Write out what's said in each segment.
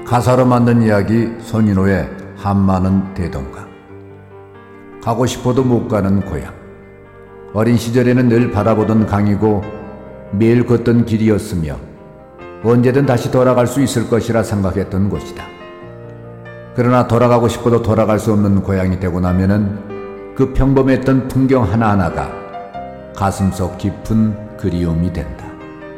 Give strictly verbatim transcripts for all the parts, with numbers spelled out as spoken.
가사로 만든 이야기 손인호의 한마는 대동강. 가고 싶어도 못 가는 고향. 어린 시절에는 늘 바라보던 강이고 매일 걷던 길이었으며 언제든 다시 돌아갈 수 있을 것이라 생각했던 곳이다. 그러나 돌아가고 싶어도 돌아갈 수 없는 고향이 되고 나면은 그 평범했던 풍경 하나하나가 가슴속 깊은 그리움이 된다.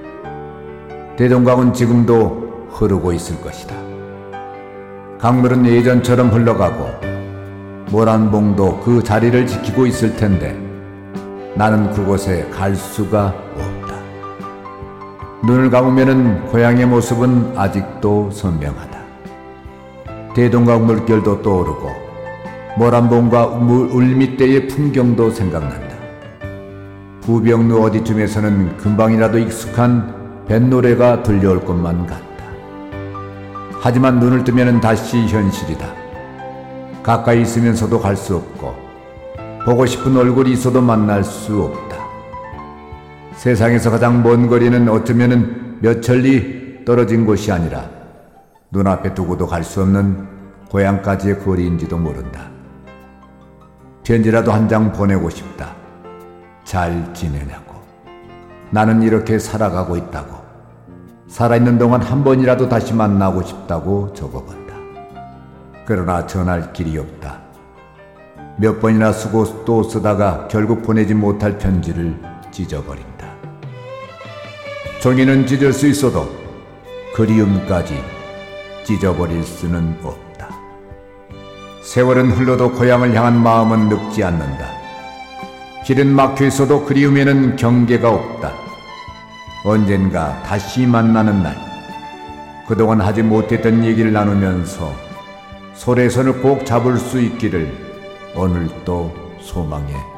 대동강은 지금도 흐르고 있을 것이다. 강물은 예전처럼 흘러가고 모란봉도 그 자리를 지키고 있을 텐데 나는 그곳에 갈 수가 없다. 눈을 감으면은 고향의 모습은 아직도 선명하다. 대동강 물결도 떠오르고 모란봉과 울밑대의 풍경도 생각난다. 부병루 어디쯤에서는 금방이라도 익숙한 뱃노래가 들려올 것만 같다. 하지만 눈을 뜨면 다시 현실이다. 가까이 있으면서도 갈 수 없고 보고 싶은 얼굴이 있어도 만날 수 없다. 세상에서 가장 먼 거리는 어쩌면은 몇 천리 떨어진 곳이 아니라 눈앞에 두고도 갈 수 없는 고향까지의 거리인지도 모른다. 편지라도 한 장 보내고 싶다. 잘 지내냐고. 나는 이렇게 살아가고 있다고. 살아있는 동안 한 번이라도 다시 만나고 싶다고 적어본다. 그러나 전할 길이 없다. 몇 번이나 쓰고 또 쓰다가 결국 보내지 못할 편지를 찢어버린다. 종이는 찢을 수 있어도 그리움까지 찢어버릴 수는 없다. 세월은 흘러도 고향을 향한 마음은 늙지 않는다. 길은 막혀 있어도 그리움에는 경계가 없다. 언젠가 다시 만나는 날, 그동안 하지 못했던 얘기를 나누면서 손에 손을 꼭 잡을 수 있기를 오늘도 소망해